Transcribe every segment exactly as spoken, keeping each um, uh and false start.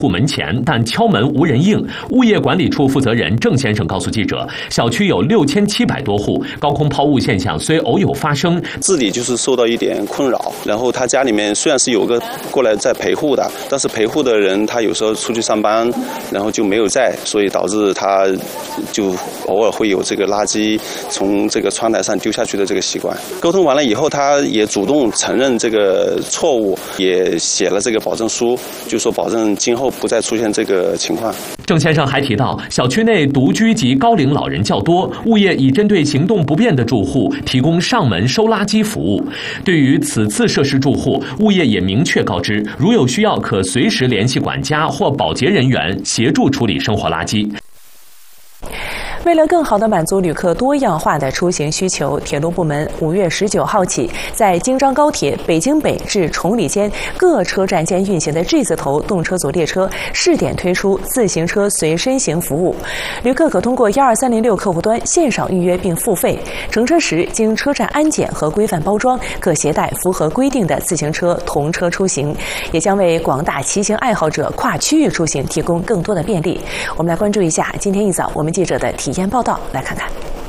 户门前，但敲门无人应。物业管理处负责人郑先生告诉记者，小区有六千七百多户，高空抛物现象虽偶有发生， 自己就是受到一点困扰。然后他家里面虽然是有个过来在陪护的，但是陪护的人他有时候出去上班，然后就没有在，所以导致他就偶尔会有这个垃圾从这个窗台上丢下去的这个习惯。沟通完了以后，他也主动承认这个错误，也写了这个保证书，就说保证今后不再出现这个情况。 郑先生还提到，小区内独居及高龄老人较多，物业已针对行动不便的住户提供上门收垃圾服务。对于此次涉事住户，物业也明确告知，如有需要可随时联系管家或保洁人员协助处理生活垃圾。 为了更好地满足旅客多样化的出行需求，铁路部门五月十九号起，在京张高铁北京北至崇礼间各车站间运行的 G 字头动车组列车试点推出自行车随身行服务。旅客可通过一二三零六客户端线上预约并付费，乘车时经车站安检和规范包装，可携带符合规定的自行车同车出行，也将为广大骑行爱好者跨区域出行提供更多的便利。我们来关注一下今天一早我们记者的体验报道，来看看。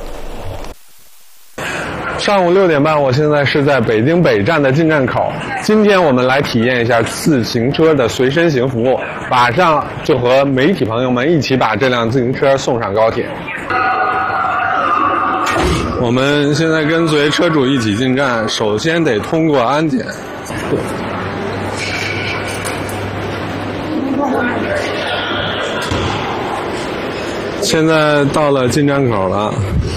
上午六点半，我现在是在北京北站的进站口。今天我们来体验一下自行车的随身行服务，马上就和媒体朋友们一起把这辆自行车送上高铁。我们现在跟随车主一起进站，首先得通过安检。现在到了进站口了。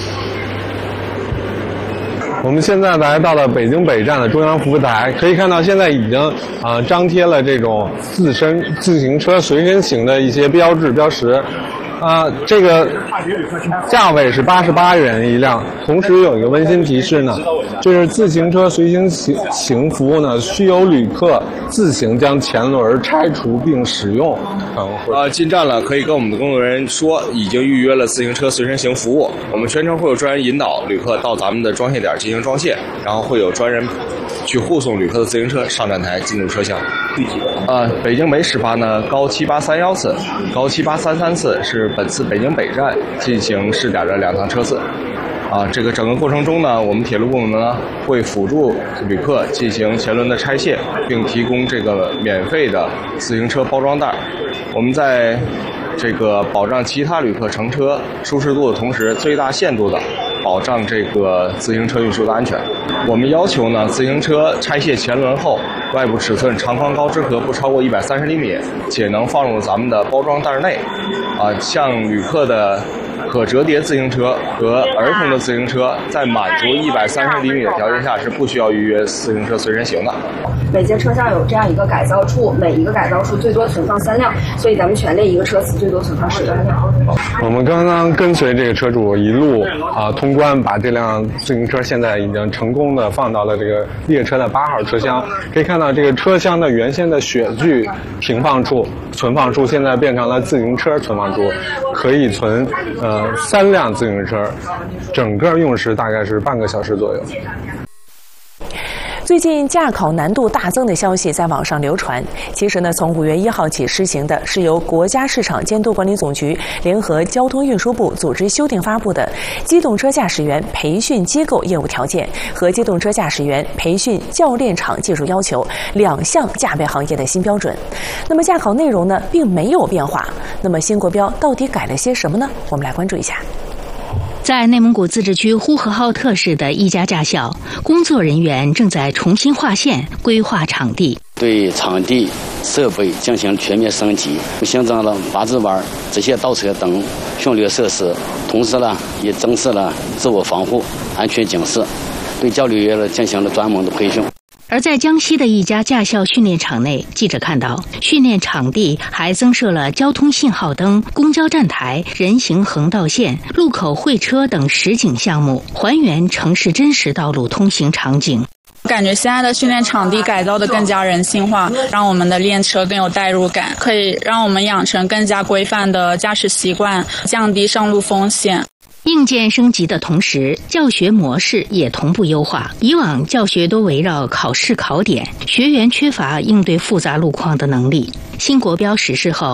我们现在来到了北京北站的中央服务台，可以看到现在已经啊、呃、张贴了这种自身自行车随身行的一些标志标识。啊，这个价位是八十八元一辆。同时有一个温馨提示呢，就是自行车随行行行服务呢，需由旅客自行将前轮拆除并使用。 啊，进站了，可以跟我们的工作人员说已经预约了自行车随身行服务。我们全程会有专人引导旅客到咱们的装卸点进行装卸，然后会有专人去护送旅客的自行车上站台进入车厢。啊，北京北始发呢高七八三幺次，高七八三三次是本次北京北站进行试点的两趟车次。啊，这个整个过程中呢，我们铁路部门呢会辅助旅客进行前轮的拆卸，并提供这个免费的自行车包装袋。我们在这个保障其他旅客乘车舒适度的同时，最大限度的保障这个自行车运输的安全。我们要求呢，自行车拆卸前轮后，外部尺寸长宽高之和不超过一百三十厘米，且能放入咱们的包装袋内。啊，像旅客的可折叠自行车和儿童的自行车，在满足一百三十厘米的条件下，是不需要预约自行车随身行的。 每节车厢有这样一个改造处，每一个改造处最多存放三辆，所以咱们全列一个车次最多存放十三辆。 我们刚刚跟随这个车主一路啊通关，把这辆自行车现在已经成功的放到了这个列车的八号车厢。可以看到这个车厢的原先的雪具停放处、存放处，现在变成了自行车存放处，可以存呃三辆自行车，整个用时大概是半个小时左右。 最近驾考难度大增的消息在网上流传。其实呢，从五月一号起施行的是由国家市场监督管理总局联合交通运输部组织修订发布的《机动车驾驶员培训机构业务条件》和《机动车驾驶员培训教练场技术要求》两项驾培行业的新标准。那么驾考内容呢，并没有变化。那么新国标到底改了些什么呢？我们来关注一下。 在内蒙古自治区呼和浩特市的一家驾校，工作人员正在重新划线、规划场地， 对场地设备进行全面升级，新增了八字弯、直线倒车等训练设施，同时呢，也增设了自我防护、安全警示，对教练员进行了专门的培训。 而在江西的一家驾校训练场内，记者看到训练场地还增设了交通信号灯、公交站台、人行横道线、路口会车等实景项目，还原城市真实道路通行场景。 感觉现在的训练场地改造的更加人性化，让我们的练车更有代入感，可以让我们养成更加规范的驾驶习惯，降低上路风险。 一硬件升级的同时，教学模式也同步优化。以往教学都围绕考试考点，学员缺乏应对复杂路况的能力。新国标实施后，